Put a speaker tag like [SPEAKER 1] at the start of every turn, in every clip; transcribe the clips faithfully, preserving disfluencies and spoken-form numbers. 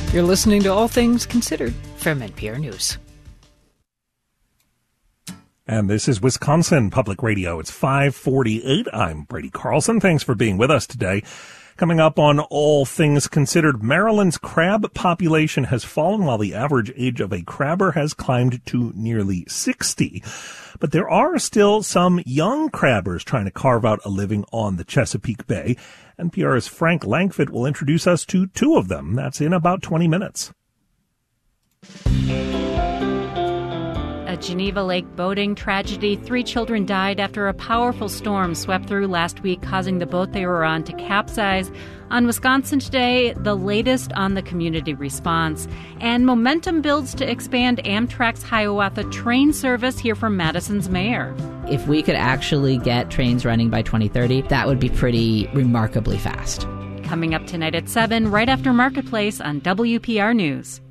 [SPEAKER 1] You're listening to All Things Considered from N P R News.
[SPEAKER 2] And this is Wisconsin Public Radio. It's five forty-eight. I'm Brady Carlson. Thanks for being with us today. Coming up on All Things Considered, Maryland's crab population has fallen while the average age of a crabber has climbed to nearly sixty. But there are still some young crabbers trying to carve out a living on the Chesapeake Bay. N P R's Frank Langfitt will introduce us to two of them. That's in about twenty minutes.
[SPEAKER 3] A Geneva Lake boating tragedy. Three children died after a powerful storm swept through last week, causing the boat they were on to capsize. On Wisconsin Today, the latest on the community response. And momentum builds to expand Amtrak's Hiawatha train service. Here from Madison's mayor.
[SPEAKER 4] If we could actually get trains running by twenty thirty, that would be pretty remarkably fast.
[SPEAKER 3] Coming up tonight at seven, right after Marketplace on W P R News.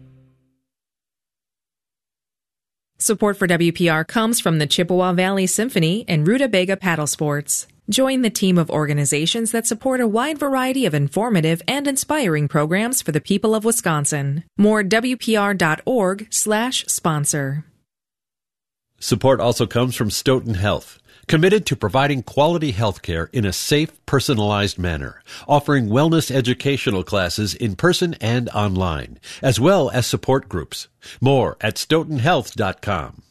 [SPEAKER 5] Support for W P R comes from the Chippewa Valley Symphony and Rutabaga Paddle Sports. Join the team of organizations that support a wide variety of informative and inspiring programs for the people of Wisconsin. More W P R dot org slash sponsor.
[SPEAKER 6] Support also comes from Stoughton Health, committed to providing quality health care in a safe, personalized manner, offering wellness educational classes in person and online, as well as support groups. More at stoughton health dot com.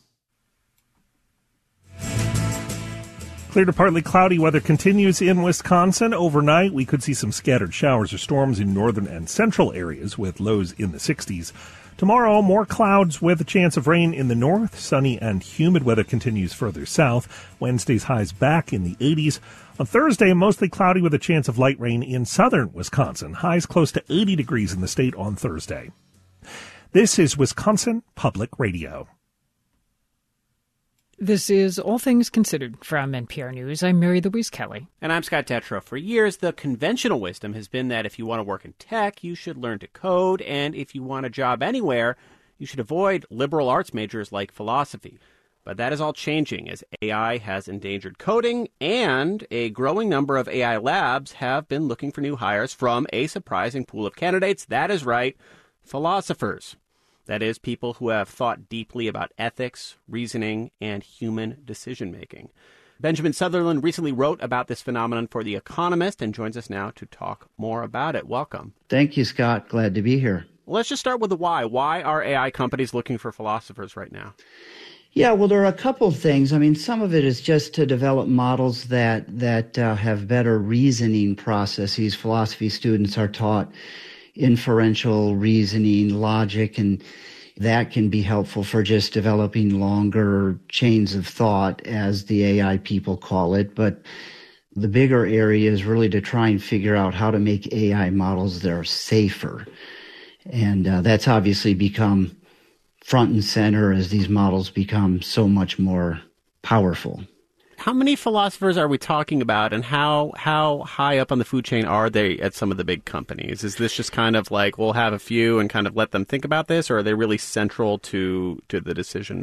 [SPEAKER 2] Clear to partly cloudy weather continues in Wisconsin. Overnight, we could see some scattered showers or storms in northern and central areas with lows in the sixties. Tomorrow, more clouds with a chance of rain in the north. Sunny and humid weather continues further south. Wednesday's highs back in the eighties. On Thursday, mostly cloudy with a chance of light rain in southern Wisconsin. Highs close to eighty degrees in the state on Thursday. This is Wisconsin Public Radio.
[SPEAKER 1] This is All Things Considered from N P R News. I'm Mary Louise Kelly.
[SPEAKER 7] And I'm Scott Tetra. For years, the conventional wisdom has been that if you want to work in tech, you should learn to code, and if you want a job anywhere, you should avoid liberal arts majors like philosophy. But that is all changing as A I has endangered coding, and a growing number of A I labs have been looking for new hires from a surprising pool of candidates. That is right, philosophers. That is, people who have thought deeply about ethics, reasoning, and human decision-making. Benjamin Sutherland recently wrote about this phenomenon for The Economist and joins us now to talk more about it. Welcome.
[SPEAKER 8] Thank you, Scott. Glad to be here.
[SPEAKER 7] Well, let's just start with the why. Why are A I companies looking for philosophers right now?
[SPEAKER 8] Yeah, well, there are a couple of things. I mean, some of it is just to develop models that, that uh, have better reasoning processes. Philosophy students are taught inferential reasoning, logic, and that can be helpful for just developing longer chains of thought, as the A I people call it. But the bigger area is really to try and figure out how to make A I models that are safer. And uh, that's obviously become front and center as these models become so much more powerful.
[SPEAKER 7] How many philosophers are we talking about, and how how high up on the food chain are they at some of the big companies? Is this just kind of like we'll have a few and kind of let them think about this, or are they really central to to the decision